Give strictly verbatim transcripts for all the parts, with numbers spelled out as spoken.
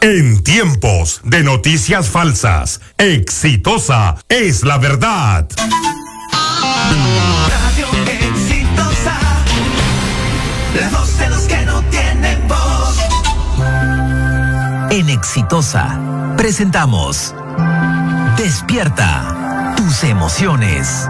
En tiempos de noticias falsas, exitosa es la verdad. Radio Exitosa, la voz de los que no tienen voz. En Exitosa presentamos Despierta tus emociones.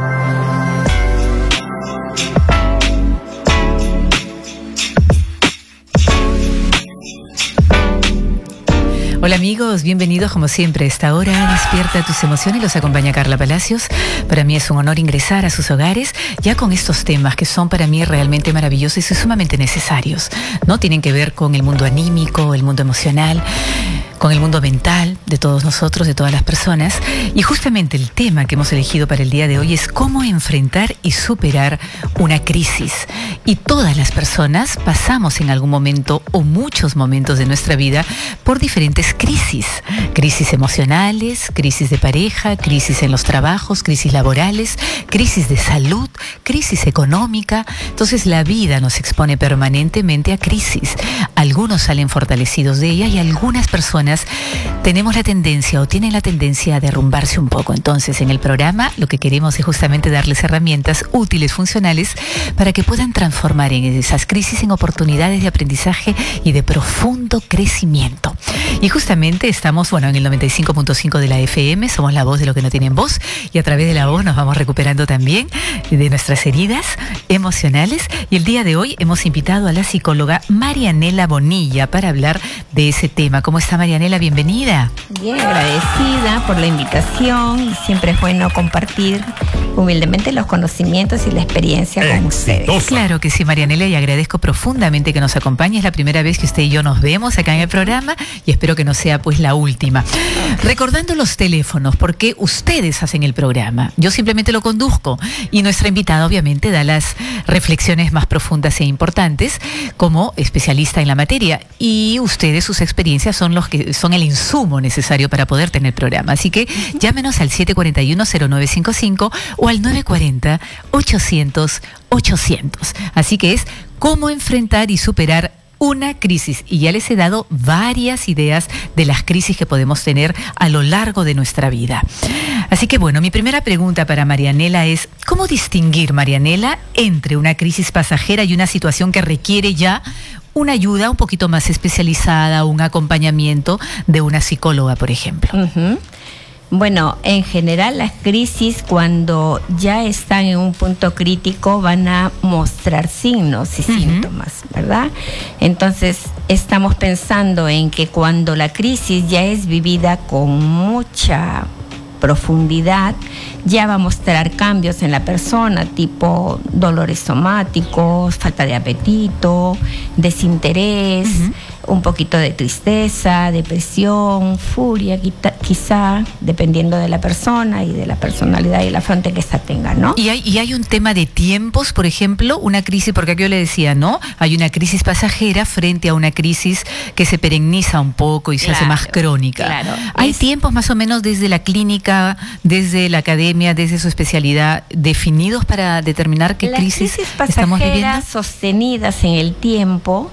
Hola amigos, bienvenidos como siempre a esta hora. Despierta tus emociones, los acompaña Carla Palacios. Para mí es un honor ingresar a sus hogares ya con estos temas que son para mí realmente maravillosos y sumamente necesarios, ¿no? Tienen que ver con el mundo anímico, el mundo emocional, con el mundo mental de todos nosotros, de todas las personas. Y justamente el tema que hemos elegido para el día de hoy es cómo enfrentar y superar una crisis. Y todas las personas pasamos en algún momento o muchos momentos de nuestra vida por diferentes crisis. Crisis emocionales, crisis de pareja, crisis en los trabajos, crisis laborales, crisis de salud, crisis económica. Entonces la vida nos expone permanentemente a crisis. Algunos salen fortalecidos de ella y algunas personas tenemos la tendencia o tienen la tendencia a derrumbarse un poco. Entonces, en el programa lo que queremos es justamente darles herramientas útiles, funcionales, para que puedan transformar en esas crisis en oportunidades de aprendizaje y de profundo crecimiento. Y justamente estamos, bueno, en el noventa y cinco punto cinco de la F M, somos la voz de los que no tienen voz, y a través de la voz nos vamos recuperando también de nuestras heridas emocionales. Y el día de hoy hemos invitado a la psicóloga Marianela Bonilla para hablar de ese tema. ¿Cómo está Marianela? Bienvenida. Bien, agradecida por la invitación, y siempre es bueno compartir humildemente los conocimientos y la experiencia con Exitosa. ustedes. Claro que sí, Marianela, y agradezco profundamente que nos acompañe. Es la primera vez que usted y yo nos vemos acá en el programa y espero que no sea pues la última. Recordando los teléfonos, porque ustedes hacen el programa, yo simplemente lo conduzco y nuestra invitada obviamente da las reflexiones más profundas e importantes como especialista en la materia, y ustedes, sus experiencias son los que son el insumo necesario para poder tener programa. Así que llámenos al siete cuatro uno, cero nueve cinco cinco o al nueve cuatro cero, ochocientos, ochocientos. Así que es cómo enfrentar y superar una crisis, y ya les he dado varias ideas de las crisis que podemos tener a lo largo de nuestra vida. Así que bueno, mi primera pregunta para Marianela es, ¿cómo distinguir, Marianela, entre una crisis pasajera y una situación que requiere ya una ayuda un poquito más especializada, un acompañamiento de una psicóloga, por ejemplo? Uh-huh. Bueno, en general las crisis, cuando ya están en un punto crítico, van a mostrar signos y uh-huh. síntomas, ¿verdad? Entonces estamos pensando en que cuando la crisis ya es vivida con mucha profundidad, ya va a mostrar cambios en la persona, tipo dolores somáticos, falta de apetito, desinterés, uh-huh. un poquito de tristeza, depresión, furia, quizá, dependiendo de la persona y de la personalidad y el afronte que esa tenga, ¿no? Y hay, y hay un tema de tiempos, por ejemplo, una crisis, porque aquí yo le decía, ¿no? Hay una crisis pasajera frente a una crisis que se perenniza un poco y se claro, hace más crónica. Claro. ¿Hay es... tiempos más o menos desde la clínica, desde la academia, desde su especialidad, definidos para determinar qué Las crisis, crisis estamos viviendo? pasajeras sostenidas en el tiempo,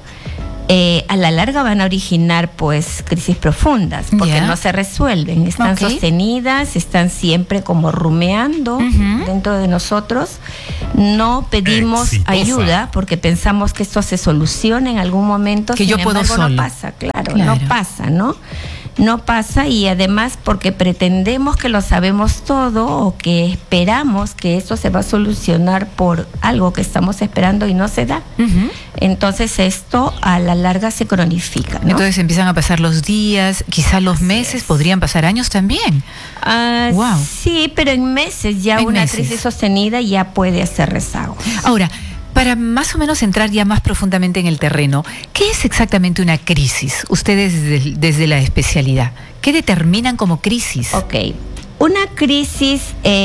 Eh, a la larga van a originar pues crisis profundas, porque yeah. no se resuelven, están okay. sostenidas, están siempre como rumeando uh-huh. dentro de nosotros. No pedimos Exitosa. ayuda porque pensamos que esto se soluciona en algún momento, que sin yo puedo embargo, solo. no pasa, claro, claro, no pasa, ¿no? No pasa, y además porque pretendemos que lo sabemos todo o que esperamos que eso se va a solucionar por algo que estamos esperando y no se da. Uh-huh. Entonces esto a la larga se cronifica, ¿no? Entonces empiezan a pasar los días, quizás los Así meses, es. podrían pasar años también. Uh, wow. Sí, pero en meses ya en una meses. crisis sostenida ya puede hacer rezagos. Ahora, para más o menos entrar ya más profundamente en el terreno, ¿qué es exactamente una crisis? Ustedes desde, desde la especialidad, ¿qué determinan como crisis? Ok, una crisis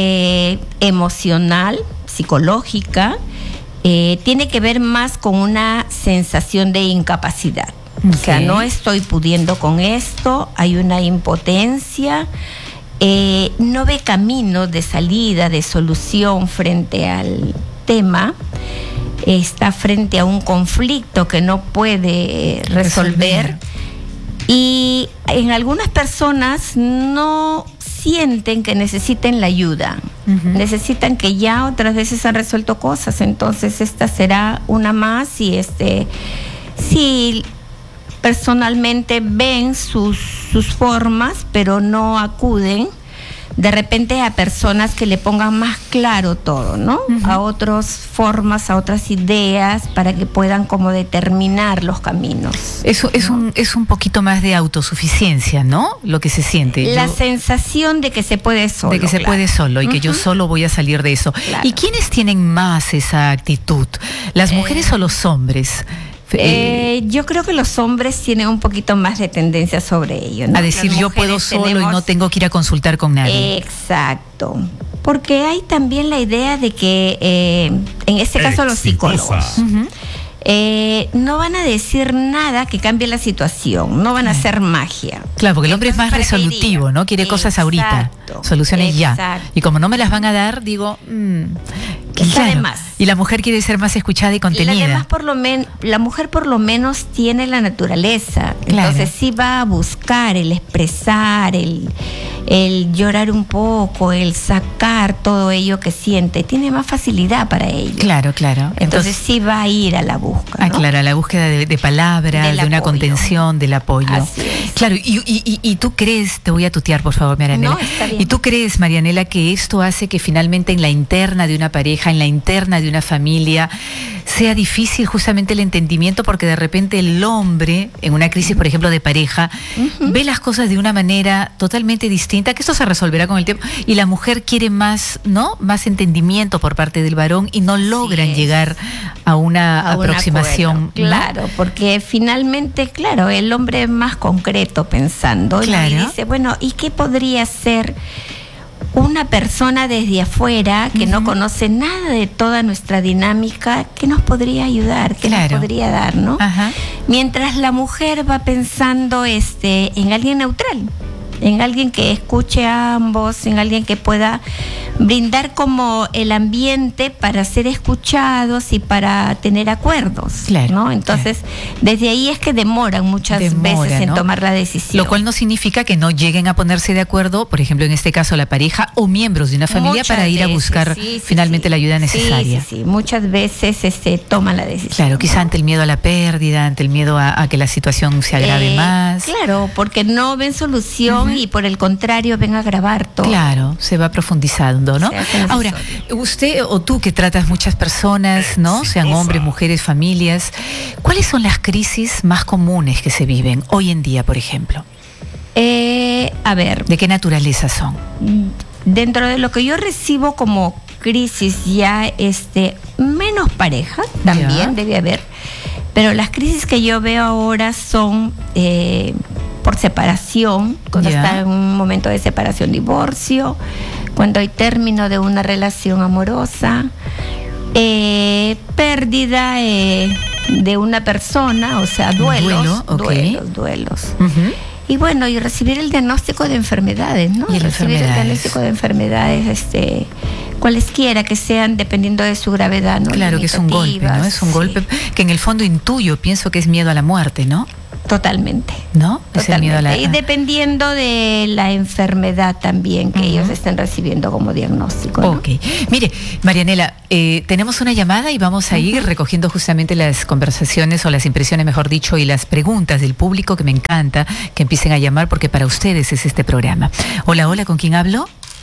eh, emocional, psicológica, eh, tiene que ver más con una sensación de incapacidad. Okay. O sea, no estoy pudiendo con esto, hay una impotencia, eh, no ve camino de salida, de solución frente al tema. Está frente a un conflicto que no puede resolver, resolver. Y en algunas personas no sienten que necesiten la ayuda, uh-huh. necesitan que ya otras veces han resuelto cosas, entonces esta será una más y este, sí, personalmente ven sus, sus formas, pero no acuden de repente a personas que le pongan más claro todo, ¿no? Uh-huh. A otras formas, a otras ideas, para que puedan como determinar los caminos. Eso es, ¿no? un, es un poquito más de autosuficiencia, ¿no? Lo que se siente. La yo, sensación de que se puede solo. De que se claro. puede solo y uh-huh. que yo solo voy a salir de eso. Claro. ¿Y quiénes tienen más esa actitud? ¿Las mujeres eh, o los hombres? Eh, yo creo que los hombres tienen un poquito más de tendencia sobre ello, ¿no? A decir, yo puedo solo tenemos... y no tengo que ir a consultar con nadie. Exacto. Porque hay también la idea de que, eh, en este caso, los psicólogos uh-huh. eh, no van a decir nada que cambie la situación, no van a hacer magia. Claro, porque el hombre Entonces, es más resolutivo, ¿no? Quiere exacto, cosas ahorita, soluciones exacto. ya. Y como no me las van a dar, digo... Mmm, claro. Más. Y la mujer quiere ser más escuchada y contenida. Y además, por lo men- la mujer por lo menos tiene la naturaleza. Claro. Entonces sí va a buscar el expresar, el, el llorar un poco, el sacar todo ello que siente. Tiene más facilidad para ello. Claro, claro. Entonces, Entonces sí va a ir a la búsqueda. Ah, ¿no? Claro, a la búsqueda de, de palabras, del de una apoyo. contención, del apoyo. Así es. Claro, y, y, y, y tú crees, te voy a tutear por favor, Marianela. No, está bien. ¿Y tú crees, Marianela, que esto hace que finalmente en la interna de una pareja, en la interna de una familia, sea difícil justamente el entendimiento, porque de repente el hombre, en una crisis, por ejemplo, de pareja, uh-huh. ve las cosas de una manera totalmente distinta, que esto se resolverá con el tiempo, y la mujer quiere más, ¿no? Más entendimiento por parte del varón y no logran llegar a una a aproximación. Un claro, ¿no? Porque finalmente, claro, el hombre es más concreto pensando, claro. y dice, bueno, ¿y qué podría ser una persona desde afuera que uh-huh. no conoce nada de toda nuestra dinámica, que nos podría ayudar, que claro. nos podría dar, ¿no? Uh-huh. Mientras la mujer va pensando este, en alguien neutral, en alguien que escuche a ambos, en alguien que pueda brindar como el ambiente para ser escuchados y para tener acuerdos, claro, ¿no? Entonces, claro. desde ahí es que demoran muchas Demora, veces en ¿no? tomar la decisión. Lo cual no significa que no lleguen a ponerse de acuerdo, por ejemplo, en este caso la pareja o miembros de una familia muchas para ir veces, a buscar sí, sí, finalmente sí. la ayuda necesaria. Sí, sí, sí. Muchas veces este, toman la decisión. Claro, quizá ante el miedo a la pérdida, ante el miedo a, a que la situación se agrave eh, más. Claro, porque no ven solución uh-huh. y por el contrario ven a agravar todo. Claro, se va profundizando, ¿no? Ahora, usted o tú que tratas muchas personas, ¿no? Sean hombres, mujeres, familias, ¿cuáles son las crisis más comunes que se viven hoy en día, por ejemplo? Eh, a ver. ¿De qué naturaleza son? Dentro de lo que yo recibo como crisis ya, este, menos pareja, también ya. debe haber, pero las crisis que yo veo ahora son eh, por separación, cuando ya. está en un momento de separación, divorcio, cuando hay término de una relación amorosa, eh, pérdida eh, de una persona, o sea, duelos, Duelo, okay. duelos, duelos. Uh-huh. Y bueno, y recibir el diagnóstico de enfermedades, ¿no? Y recibir enfermedades. el diagnóstico de enfermedades, este, cualesquiera que sean, dependiendo de su gravedad, ¿no? Claro, que es un golpe, ¿no? Es un sí. golpe que en el fondo intuyo, pienso que es miedo a la muerte, ¿no? Totalmente. ¿No? Totalmente. Es el miedo a la... Y dependiendo de la enfermedad también que uh-huh. ellos estén recibiendo como diagnóstico, ¿no? Ok. Mire, Marianela, eh, tenemos una llamada y vamos a uh-huh. ir recogiendo justamente las conversaciones o las impresiones, mejor dicho, y las preguntas del público, que me encanta que empiecen a llamar porque para ustedes es este programa. Hola, hola, ¿con quién hablo?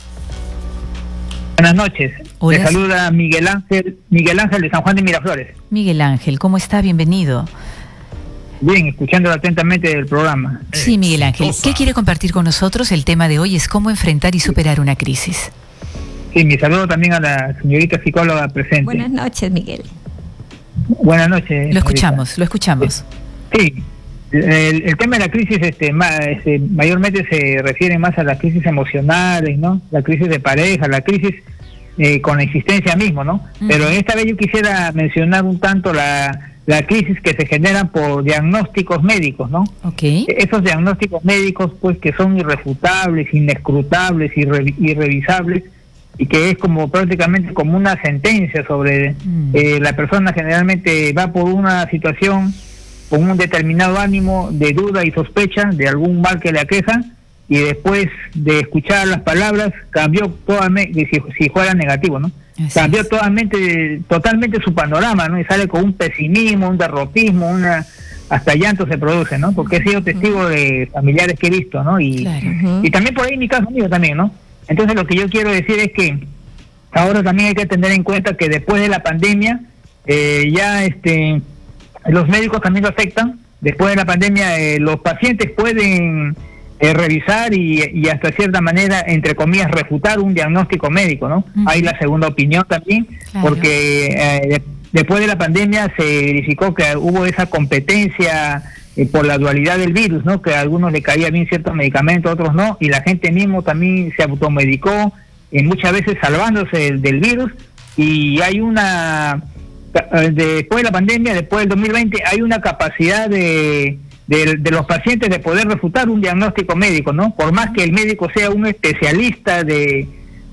Buenas noches. Hola. Le saluda Miguel Ángel, Miguel Ángel de San Juan de Miraflores. Miguel Ángel, ¿cómo está? Bienvenido. Bien, escuchando atentamente el programa. Sí, Miguel Ángel, ¿qué quiere compartir con nosotros? El tema de hoy es cómo enfrentar y superar una crisis. Sí, mi saludo también a la señorita psicóloga presente. Buenas noches, Miguel. Buenas noches. Lo escuchamos, señorita. lo escuchamos. Sí, el, el tema de la crisis este, ma, este, mayormente se refiere más a las crisis emocionales, ¿no? La crisis de pareja, la crisis eh, con la existencia mismo, ¿no? Uh-huh. Pero esta vez yo quisiera mencionar un tanto la... la crisis que se generan por diagnósticos médicos, ¿no? Okay. Esos diagnósticos médicos, pues, que son irrefutables, inescrutables, irre, irrevisables, y que es como prácticamente como una sentencia sobre mm. eh, la persona generalmente va por una situación con un determinado ánimo de duda y sospecha de algún mal que le aqueja, y después de escuchar las palabras cambió totalmente, si, si fuera negativo, ¿no? Así cambió es. totalmente, totalmente su panorama, ¿no? Y sale con un pesimismo, un derrotismo, una hasta llanto se produce, ¿no? Porque he sido testigo uh-huh. de familiares que he visto, ¿no? Y, claro. uh-huh. y también por ahí mi caso mío también, ¿no? Entonces lo que yo quiero decir es que ahora también hay que tener en cuenta que después de la pandemia eh, ya este los médicos también lo afectan. Después de la pandemia eh, los pacientes pueden eh, revisar y, y hasta cierta manera, entre comillas, refutar un diagnóstico médico, ¿no? Uh-huh. Hay la segunda opinión también, claro. porque eh, después de la pandemia se verificó que hubo esa competencia eh, por la dualidad del virus, ¿no? Que a algunos le caía bien ciertos medicamentos, a otros no, y la gente mismo también se automedicó, eh, muchas veces salvándose del, del virus, y hay una... después de la pandemia, después del dos mil veinte, hay una capacidad de, de, de los pacientes de poder refutar un diagnóstico médico, ¿no? Por más que el médico sea un especialista de,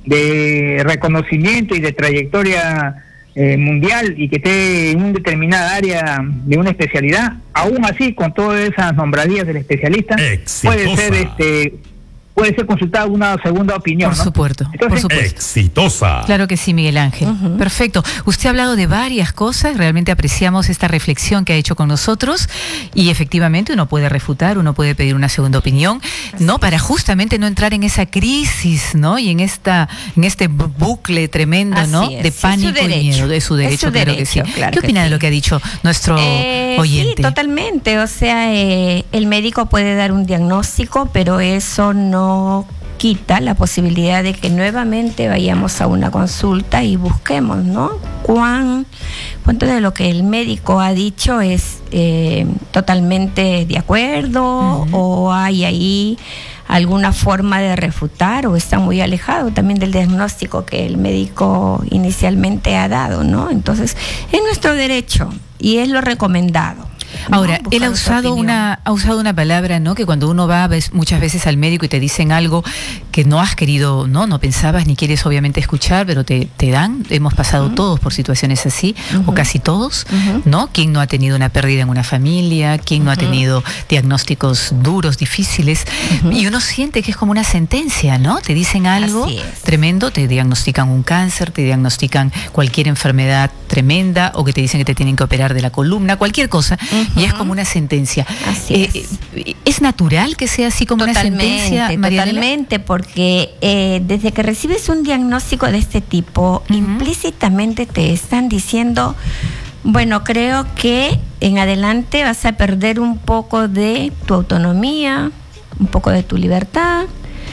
de reconocimiento y de trayectoria eh, mundial y que esté en una determinada área de una especialidad, aún así, con todas esas nombradías del especialista, Exitosa. puede ser este... puede ser consultada una segunda opinión, por ¿no? Supuesto, Entonces, por supuesto. Exitosa. Claro que sí, Miguel Ángel. Uh-huh. Perfecto. Usted ha hablado de varias cosas, realmente apreciamos esta reflexión que ha hecho con nosotros, y efectivamente uno puede refutar, uno puede pedir una segunda opinión, Así ¿no? Es. Para justamente no entrar en esa crisis, ¿no? Y en esta en este bucle tremendo, Así ¿no? Es. De pánico y miedo. De su derecho, su claro derecho, que sí. claro ¿Qué opina sí. de lo que ha dicho nuestro eh, oyente? Sí, totalmente. O sea, eh, el médico puede dar un diagnóstico, pero eso no quita la posibilidad de que nuevamente vayamos a una consulta y busquemos, ¿no? Cuán, cuánto de lo que el médico ha dicho es eh, totalmente de acuerdo, uh-huh. o hay ahí alguna forma de refutar, o está muy alejado también del diagnóstico que el médico inicialmente ha dado, ¿no? Entonces, es nuestro derecho y es lo recomendado. Ahora, no, él ha usado una ha usado una palabra, ¿no? Que cuando uno va ves, muchas veces al médico y te dicen algo que no has querido, no, no pensabas ni quieres obviamente escuchar, pero te, te dan. Hemos pasado uh-huh. todos por situaciones así, uh-huh. o casi todos, uh-huh. ¿no? ¿Quién no ha tenido una pérdida en una familia? ¿Quién uh-huh. no ha tenido diagnósticos duros, difíciles? Uh-huh. Y uno siente que es como una sentencia, ¿no? Te dicen algo tremendo, te diagnostican un cáncer, te diagnostican cualquier enfermedad tremenda, o que te dicen que te tienen que operar de la columna, cualquier cosa. Uh-huh. Y es como una sentencia. Así eh, es. ¿Es natural que sea así como totalmente, una sentencia, María Totalmente, porque eh, desde que recibes un diagnóstico de este tipo, uh-huh. implícitamente te están diciendo, bueno, creo que en adelante vas a perder un poco de tu autonomía, un poco de tu libertad,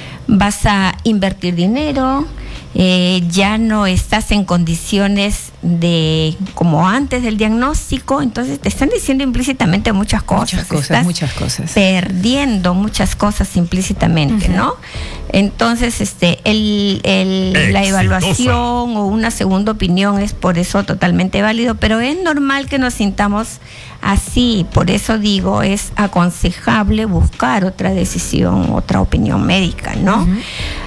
vas a invertir dinero, eh, ya no estás en condiciones de como antes del diagnóstico, entonces te están diciendo implícitamente muchas cosas. Muchas cosas, estás muchas cosas. Perdiendo muchas cosas implícitamente, uh-huh. ¿no? Entonces, este, el, el, la evaluación o una segunda opinión es por eso totalmente válido, pero es normal que nos sintamos así, por eso digo, es aconsejable buscar otra decisión, otra opinión médica, ¿no? Uh-huh.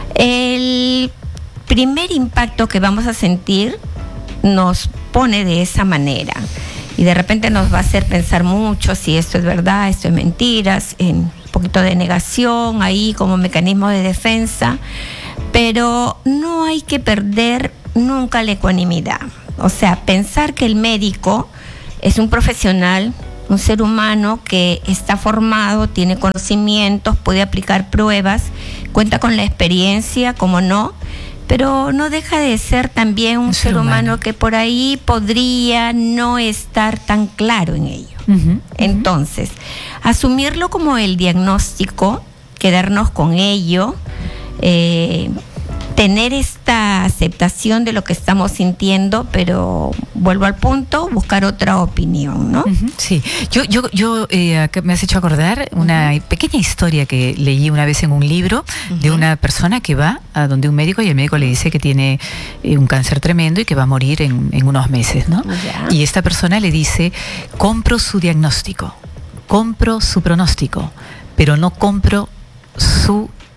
El primer impacto que vamos a sentir nos pone de esa manera y de repente nos va a hacer pensar mucho si esto es verdad, esto es mentiras, en un poquito de negación ahí como mecanismo de defensa, pero no hay que perder nunca la ecuanimidad. O sea, pensar que el médico es un profesional, un ser humano que está formado, tiene conocimientos, puede aplicar pruebas, cuenta con la experiencia, como no, pero no deja de ser también un, un ser, ser humano, humano que por ahí podría no estar tan claro en ello. Uh-huh, Entonces, uh-huh. asumirlo como el diagnóstico, quedarnos con ello, eh, tener esta aceptación de lo que estamos sintiendo, pero vuelvo al punto, buscar otra opinión, ¿no? Uh-huh, sí, yo, yo, yo eh, me has hecho acordar una uh-huh. pequeña historia que leí una vez en un libro uh-huh. de una persona que va a donde un médico y el médico le dice que tiene eh, un cáncer tremendo y que va a morir en, en unos meses, ¿no? Uh-huh. Y esta persona le dice, compro su diagnóstico, compro su pronóstico, pero no compro su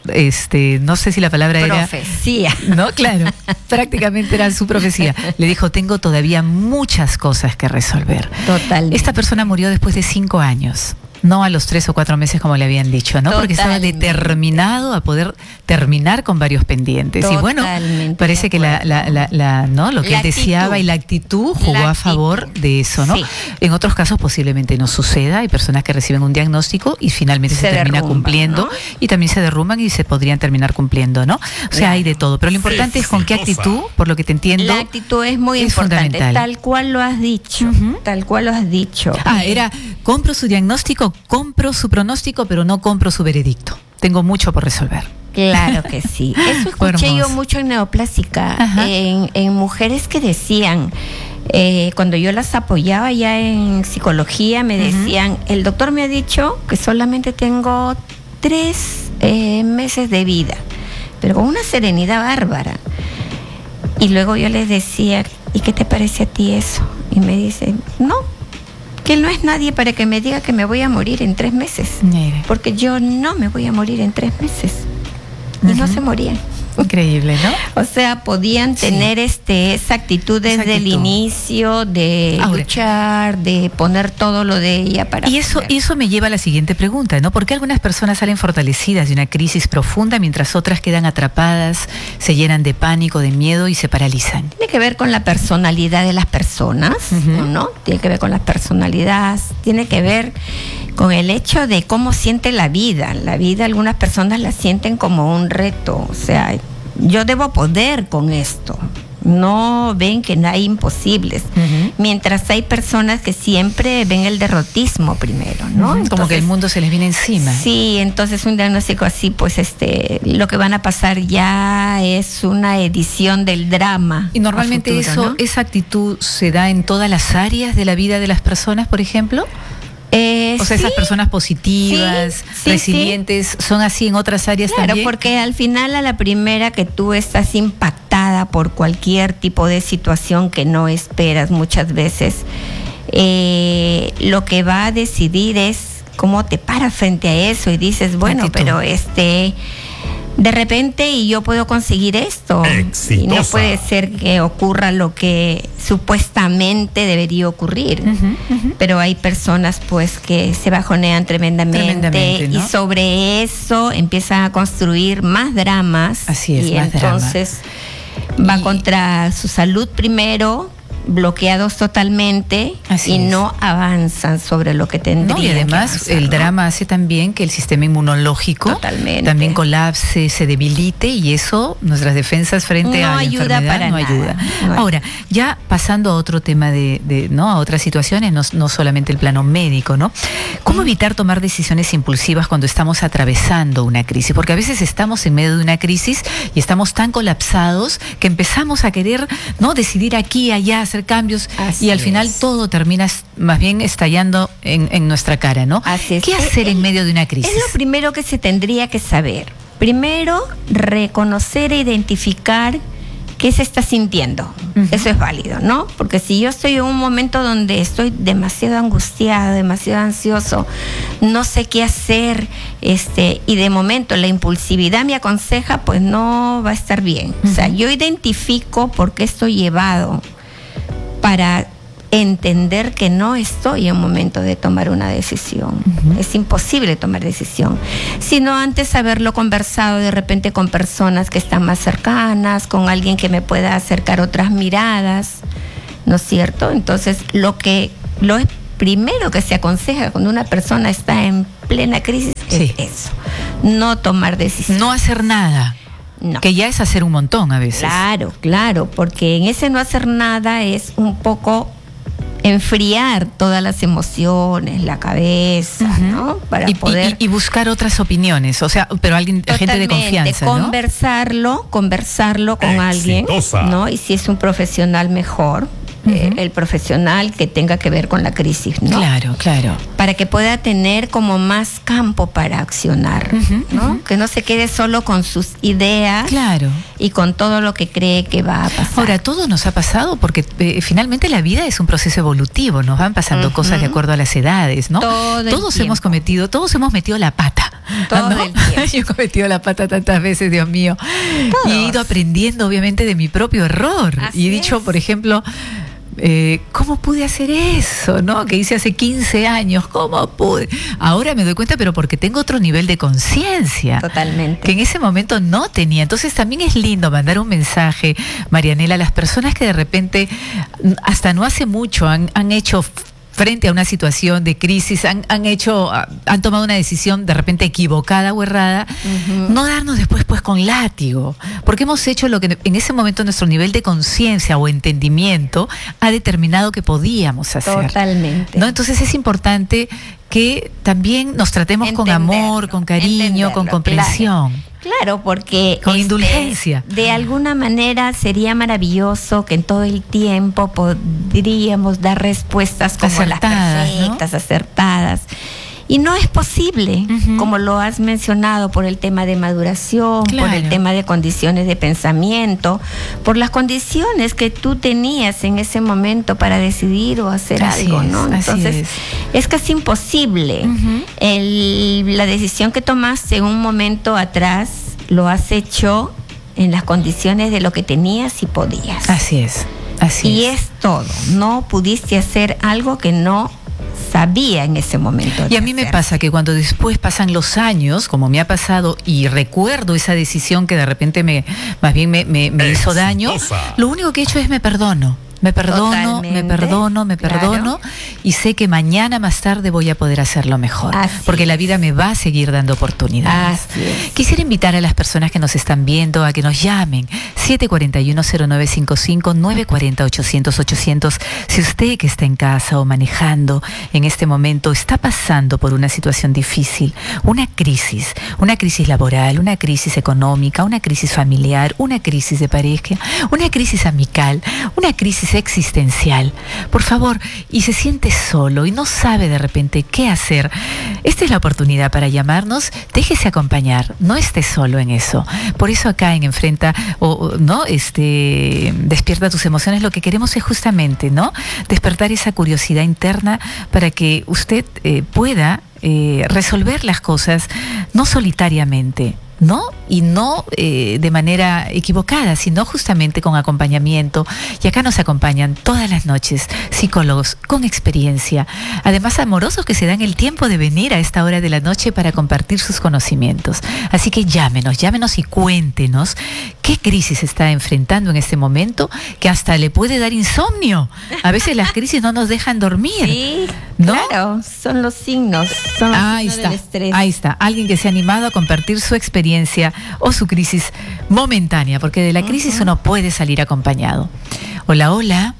este, no sé si la palabra era... Profecía. No, claro, prácticamente era su profecía. Le dijo, tengo todavía muchas cosas que resolver. Totalmente. Esta persona murió después de cinco años. No a los tres o cuatro meses como le habían dicho, ¿no? Porque estaba determinado a poder terminar con varios pendientes. Totalmente. Y bueno, parece que la, la, la, la, ¿no? lo que la él deseaba actitud. y la actitud jugó la a favor actitud. de eso, ¿no? Sí. En otros casos posiblemente no suceda. Hay personas que reciben un diagnóstico y finalmente se, se termina derrumban, cumpliendo, ¿no? Y también se derrumban y se podrían terminar cumpliendo, ¿no? O sea, claro. hay de todo. Pero lo importante sí, es con sí, qué actitud, por lo que te entiendo. La actitud es muy es importante, tal cual lo has dicho, uh-huh. tal cual lo has dicho. Ah, era, compro su diagnóstico, compro su pronóstico, pero no compro su veredicto. Tengo mucho por resolver. Claro que sí. Eso escuché yo mucho en Neoplásica, en, en mujeres que decían, eh, cuando yo las apoyaba ya en psicología, me decían, uh-huh. el doctor me ha dicho que solamente tengo tres eh, meses de vida, pero con una serenidad bárbara. Y luego yo les decía, ¿y qué te parece a ti eso? Y me dicen, no, que él no es nadie para que me diga que me voy a morir en tres meses. Mire. Porque yo no me voy a morir en tres meses. Y uh-huh. no se morían. Increíble, ¿no? O sea, podían tener sí. este esa actitud desde esa actitud. el inicio de Ahora, luchar, de poner todo lo de ella para... Y eso, eso me lleva a la siguiente pregunta, ¿no? ¿Por qué algunas personas salen fortalecidas de una crisis profunda mientras otras quedan atrapadas, se llenan de pánico, de miedo y se paralizan? Tiene que ver con la personalidad de las personas, uh-huh. ¿no? Tiene que ver con las personalidades, tiene que ver con el hecho de cómo siente la vida. La vida algunas personas la sienten como un reto, o sea, yo debo poder con esto. No ven que no hay imposibles. Uh-huh. Mientras hay personas que siempre ven el derrotismo primero, ¿no? Uh-huh. Entonces, como que el mundo se les viene encima. Sí, entonces un diagnóstico así, pues este, lo que van a pasar ya es una edición del drama. Y normalmente futuro, eso, ¿no? esa actitud se da en todas las áreas de la vida de las personas, por ejemplo. Eh, o sea, sí, esas personas positivas, sí, sí, resilientes, sí. ¿son así en otras áreas claro, también? Claro, porque al final a la primera que tú estás impactada por cualquier tipo de situación que no esperas muchas veces, eh, lo que va a decidir es cómo te paras frente a eso y dices, bueno, actitud. pero este... de repente y yo puedo conseguir esto. Exitosa. Y no puede ser que ocurra lo que supuestamente debería ocurrir. Uh-huh, uh-huh. Pero hay personas pues que se bajonean tremendamente, tremendamente ¿no? y sobre eso empiezan a construir más dramas. Así es, y más entonces drama. va y... contra su salud primero, bloqueados totalmente. Así y es. No avanzan sobre lo que tendrían. No, y además que avanzar, el ¿no? drama hace también que el sistema inmunológico Totalmente. también colapse, se debilite y eso, nuestras defensas frente no a la ayuda enfermedad para no nada. ayuda. No Ahora, ya pasando a otro tema de, de no a otras situaciones, no, no solamente el plano médico, ¿no? ¿Cómo mm. evitar tomar decisiones impulsivas cuando estamos atravesando una crisis? Porque a veces estamos en medio de una crisis y estamos tan colapsados que empezamos a querer, ¿no? decidir aquí, allá, hacer cambios. Así y al final es. todo termina más bien estallando en, en nuestra cara, ¿no? Así es. ¿Qué hacer es, en medio de una crisis? Es lo primero que se tendría que saber. Primero, reconocer e identificar qué se está sintiendo. Uh-huh. Eso es válido, ¿no? Porque si yo estoy en un momento donde estoy demasiado angustiado, demasiado ansioso, no sé qué hacer, este, y de momento la impulsividad me aconseja, pues no va a estar bien. Uh-huh. O sea, yo identifico por qué estoy llevado para entender que no estoy en un momento de tomar una decisión. Uh-huh. Es imposible tomar decisión, sino antes haberlo conversado de repente con personas que están más cercanas, con alguien que me pueda acercar otras miradas, ¿no es cierto? Entonces, lo que lo primero que se aconseja cuando una persona está en plena crisis sí. es eso, no tomar decisiones. No hacer nada. No. Que ya es hacer un montón a veces. Claro, claro, porque en ese no hacer nada es un poco enfriar todas las emociones, la cabeza, uh-huh. ¿no? Para y, poder... Y, y buscar otras opiniones, o sea, pero alguien, gente de confianza, ¿no? Conversarlo, conversarlo con Exitosa. alguien, ¿no? Y si es un profesional mejor, uh-huh. eh, el profesional que tenga que ver con la crisis, ¿no? Claro, claro. Para que pueda tener como más campo para accionar, uh-huh, ¿no? Uh-huh. Que no se quede solo con sus ideas. Claro. Y con todo lo que cree que va a pasar. Ahora, todo nos ha pasado porque eh, finalmente la vida es un proceso evolutivo, nos van pasando uh-huh. cosas de acuerdo a las edades, ¿no? Todo todos hemos cometido, todos hemos metido la pata. Todo ¿No? el tiempo. Yo he cometido la pata tantas veces, Dios mío. Todos. Y he ido aprendiendo, obviamente, de mi propio error. Así y he dicho, es. por ejemplo, eh, ¿cómo pude hacer eso? ¿No? Que hice hace quince años. ¿Cómo pude? Ahora me doy cuenta, pero porque tengo otro nivel de conciencia. Totalmente. Que en ese momento no tenía. Entonces también es lindo mandar un mensaje, Marianela, a las personas que de repente, hasta no hace mucho, han, han hecho frente a una situación de crisis, han, han hecho, han tomado una decisión de repente equivocada o errada, uh-huh. no darnos después pues con látigo, porque hemos hecho lo que en ese momento nuestro nivel de conciencia o entendimiento ha determinado que podíamos hacer. Totalmente. ¿No? Entonces es importante que también nos tratemos con amor, con cariño, con comprensión. Claro. Claro, porque con este, indulgencia. De alguna manera sería maravilloso que en todo el tiempo podríamos dar respuestas como acertadas, las perfectas, ¿no? acertadas. Y no es posible, uh-huh. como lo has mencionado, por el tema de maduración, claro. por el tema de condiciones de pensamiento, por las condiciones que tú tenías en ese momento para decidir o hacer así algo, es, ¿no? Entonces, es. es casi imposible. Uh-huh. El, la decisión que tomaste en un momento atrás, lo has hecho en las condiciones de lo que tenías y podías. Así es, así y es. es todo. No pudiste hacer algo que no sabía en ese momento. Y a mí hacer. me pasa que cuando después pasan los años, como me ha pasado, y recuerdo esa decisión que de repente me, más bien me, me, me hizo daño, lo único que he hecho es me perdono. Me perdono, Totalmente, me perdono, me perdono claro. y sé que mañana más tarde voy a poder hacerlo mejor. Así porque es. La vida me va a seguir dando oportunidades. Así es. Quisiera invitar a las personas que nos están viendo a que nos llamen siete cuatro uno cero nueve cinco cinco, nueve cuatro cero ochocientos ochocientos. Si usted que está en casa o manejando en este momento está pasando por una situación difícil, una crisis, una crisis laboral, una crisis económica, una crisis familiar, una crisis de pareja, una crisis amical, una crisis existencial, por favor, y se siente solo y no sabe de repente qué hacer, esta es la oportunidad para llamarnos, déjese acompañar, no esté solo en eso. Por eso acá en Enfrenta, o no, este, Despierta tus emociones, lo que queremos es justamente, ¿no?, despertar esa curiosidad interna para que usted eh, pueda eh, resolver las cosas no solitariamente, ¿no? Y no eh, de manera equivocada, sino justamente con acompañamiento. Y acá nos acompañan todas las noches psicólogos con experiencia, además amorosos que se dan el tiempo de venir a esta hora de la noche para compartir sus conocimientos. Así que llámenos, llámenos y cuéntenos qué crisis está enfrentando en este momento, que hasta le puede dar insomnio. A veces las crisis no nos dejan dormir. Sí, ¿no? Claro, son los signos, son los ahí signos está, del estrés. Ahí está, alguien que se ha animado a compartir su experiencia o su crisis momentánea, porque de la crisis uh-huh. uno puede salir acompañado. Hola, hola.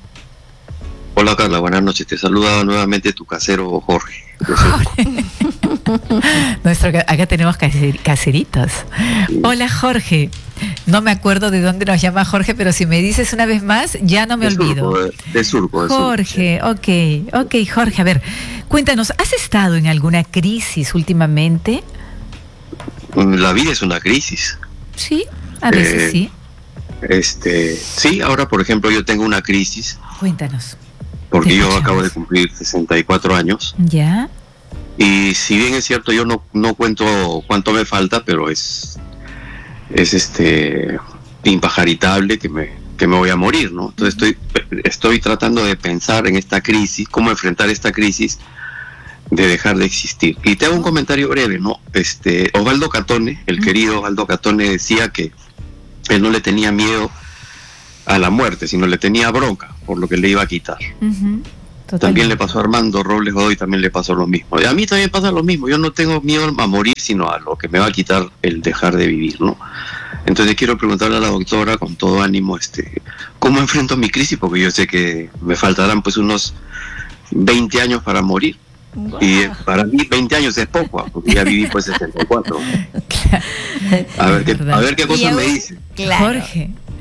Hola Carla, buenas noches. Te saluda nuevamente tu casero Jorge. Jorge. Nuestro, acá tenemos caser, caseritos. Sí. Hola Jorge. No me acuerdo de dónde nos llama Jorge, pero si me dices una vez más, ya no me de olvido. Surco, de, de Surco. De Jorge, Surco, sí. ok, ok, Jorge, a ver, cuéntanos, ¿has estado en alguna crisis últimamente? La vida es una crisis. Sí, a veces eh, sí. Este, sí, ahora por ejemplo yo tengo una crisis. Cuéntanos. Porque yo acabo de cumplir sesenta y cuatro años. Ya. Y si bien es cierto, yo no, no cuento cuánto me falta, pero es, es este impajaritable que me, que me voy a morir, ¿no? Entonces estoy, estoy tratando de pensar en esta crisis, cómo enfrentar esta crisis de dejar de existir. Y te hago un comentario breve, ¿no? Este, Osvaldo Catone, el uh-huh. querido Osvaldo Catone, decía que él no le tenía miedo a la muerte, sino le tenía bronca por lo que le iba a quitar. Uh-huh. También le pasó a Armando Robles Godoy, también le pasó lo mismo. Y a mí también pasa lo mismo. Yo no tengo miedo a morir, sino a lo que me va a quitar el dejar de vivir, ¿no? Entonces quiero preguntarle a la doctora con todo ánimo, este, ¿cómo enfrento mi crisis? Porque yo sé que me faltarán pues unos veinte años para morir. Wow. Y para mí veinte años es poco, porque ya viví pues sesenta y cuatro. A ver qué, a ver qué cosa me dice. Claro. Jorge,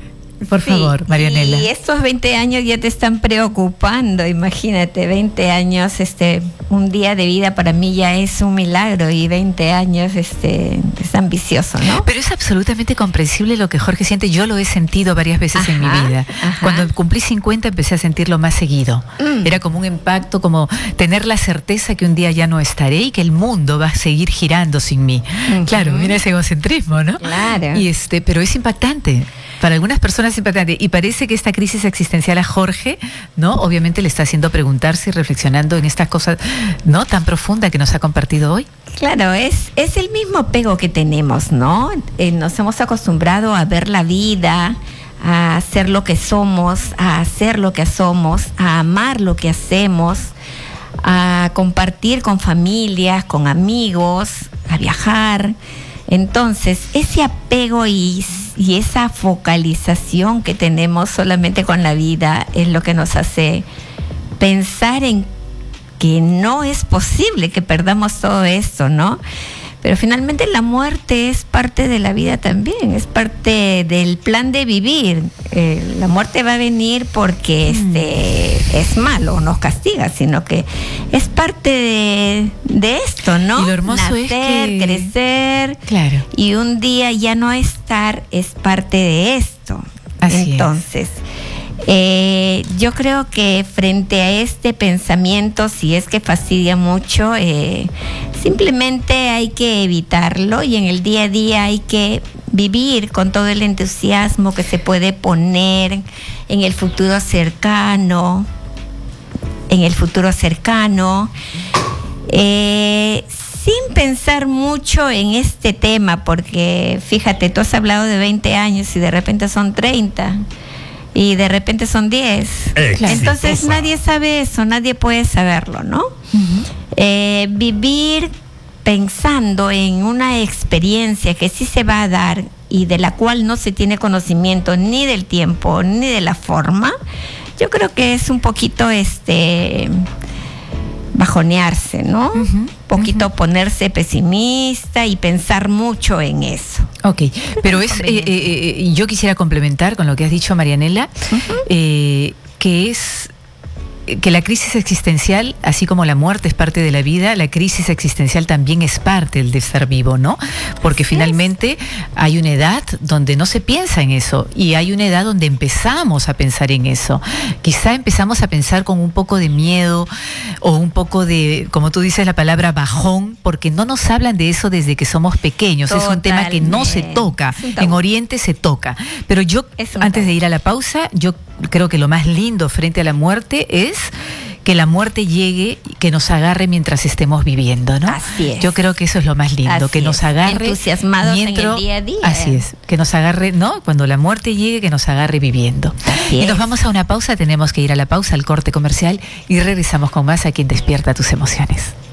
por Sí, favor, Marianela. Y estos veinte años ya te están preocupando, imagínate, veinte años, este, un día de vida para mí ya es un milagro y veinte años, este, es ambicioso, ¿no? Pero es absolutamente comprensible lo que Jorge siente. Yo lo he sentido varias veces Ajá, en mi vida. ajá. Cuando cumplí cincuenta empecé a sentirlo más seguido. Mm. Era como un impacto, como tener la certeza que un día ya no estaré y que el mundo va a seguir girando sin mí. Ujú. Claro, mira ese egocentrismo, ¿no? Claro. Y este, pero es impactante. Para algunas personas es impactante. Y parece que esta crisis existencial a Jorge, ¿no? Obviamente le está haciendo preguntarse y reflexionando en estas cosas, ¿no? Tan profunda que nos ha compartido hoy. Claro, es, es el mismo apego que tenemos, ¿no? Eh, nos hemos acostumbrado a ver la vida, a ser lo que somos, a hacer lo que somos, a amar lo que hacemos, a compartir con familias, con amigos, a viajar. Entonces, ese apego y, y esa focalización que tenemos solamente con la vida es lo que nos hace pensar en que no es posible que perdamos todo esto, ¿no? Pero finalmente la muerte es parte de la vida también, es parte del plan de vivir. Eh, la muerte va a venir porque este es malo, nos castiga, sino que es parte de, de esto, ¿no? Y lo hermoso Nacer, es que... crecer, Claro. y un día ya no estar es parte de esto. Así Entonces, eh, yo creo que frente a este pensamiento, si es que fastidia mucho, eh, simplemente hay que evitarlo y en el día a día hay que vivir con todo el entusiasmo que se puede poner en el futuro cercano, en el futuro cercano, eh, sin pensar mucho en este tema, porque fíjate, tú has hablado de veinte años y de repente son treinta. Y de repente son diez. Exitosa. Entonces nadie sabe eso, nadie puede saberlo, ¿no? Uh-huh. Eh, vivir pensando en una experiencia que sí se va a dar y de la cual no se tiene conocimiento ni del tiempo ni de la forma, yo creo que es un poquito este bajonearse, ¿no? Uh-huh, Un poquito uh-huh. ponerse pesimista y pensar mucho en eso. Ok, pero es, eh, eh, eh, yo quisiera complementar con lo que has dicho, Marianela, Uh-huh. eh, que es que la crisis existencial, así como la muerte es parte de la vida, la crisis existencial también es parte del de estar vivo, ¿no? Porque Así finalmente hay una edad donde no se piensa en eso y hay una edad donde empezamos a pensar en eso. Quizá empezamos a pensar con un poco de miedo o un poco de, como tú dices, la palabra bajón, porque no nos hablan de eso desde que somos pequeños. Es un tema que no se Totalmente. toca. Es un tabú. En Oriente se toca. Pero yo, Es un antes tabú. de ir a la pausa, yo creo que lo más lindo frente a la muerte es que la muerte llegue, que nos agarre mientras estemos viviendo, ¿no? Así es. Yo creo que eso es lo más lindo, Así que nos es. agarre Entusiasmados en el mientras- día a día. Así es, que nos agarre, ¿no? Cuando la muerte llegue, que nos agarre viviendo. Así y es. nos vamos a una pausa, tenemos que ir a la pausa, al corte comercial y regresamos con más aquí en Despierta tus emociones.